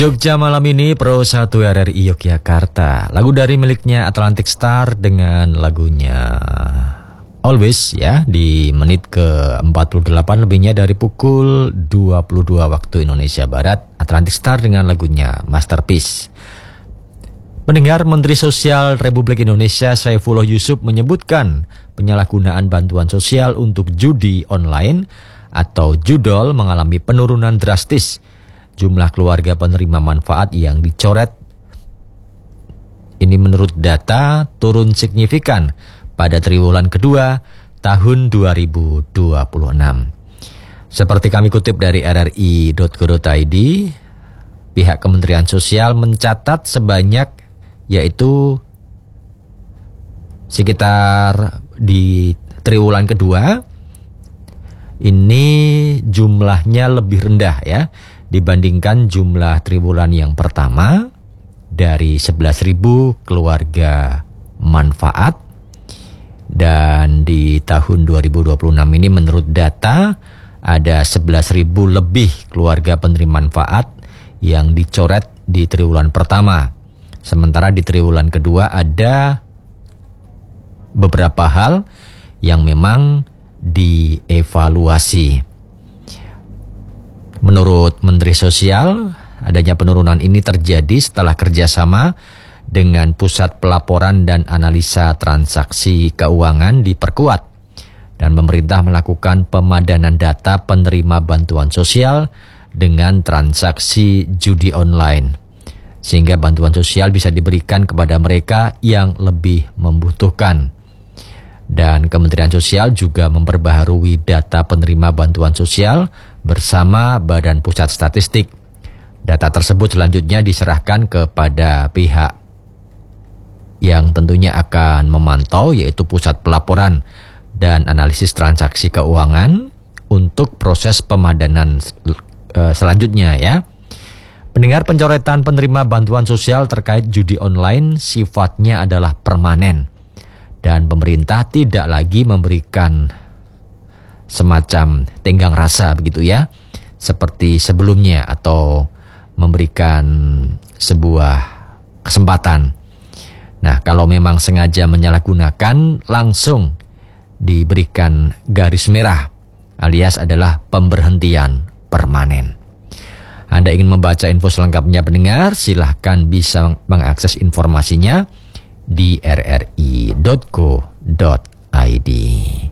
Jogja malam ini Pro 1 RRI Yogyakarta. Lagu dari miliknya Atlantic Star dengan lagunya Always ya, di menit ke-48 lebihnya dari pukul 22 waktu Indonesia Barat. Atlantic Star dengan lagunya Masterpiece. Pendengar, Menteri Sosial Republik Indonesia Saifullah Yusuf menyebutkan penyalahgunaan bantuan sosial untuk judi online atau judol mengalami penurunan drastis. Jumlah keluarga penerima manfaat yang dicoret ini menurut data turun signifikan pada triwulan kedua tahun 2026. Seperti kami kutip dari rri.go.id, pihak Kementerian Sosial mencatat sebanyak yaitu sekitar di triwulan kedua ini jumlahnya lebih rendah ya dibandingkan jumlah triwulan yang pertama dari 11.000 keluarga manfaat, dan di tahun 2026 ini menurut data ada 11.000 lebih keluarga penerima manfaat yang dicoret di triwulan pertama. Sementara di triwulan kedua ada beberapa hal yang memang dievaluasi. Menurut Menteri Sosial, adanya penurunan ini terjadi setelah kerjasama dengan Pusat Pelaporan dan Analisa Transaksi Keuangan diperkuat dan pemerintah melakukan pemadanan data penerima bantuan sosial dengan transaksi judi online, sehingga bantuan sosial bisa diberikan kepada mereka yang lebih membutuhkan. Dan Kementerian Sosial juga memperbaharui data penerima bantuan sosial bersama Badan Pusat Statistik. Data tersebut selanjutnya diserahkan kepada pihak yang tentunya akan memantau, yaitu Pusat Pelaporan dan Analisis Transaksi Keuangan untuk proses pemadanan selanjutnya ya. Pendengar, pencoretan penerima bantuan sosial terkait judi online sifatnya adalah permanen. Dan pemerintah tidak lagi memberikan semacam tenggang rasa begitu ya, seperti sebelumnya, atau memberikan sebuah kesempatan. Nah, kalau memang sengaja menyalahgunakan, langsung diberikan garis merah, alias adalah pemberhentian permanen. Anda ingin membaca info selengkapnya pendengar, silahkan bisa mengakses informasinya di rri.go.id.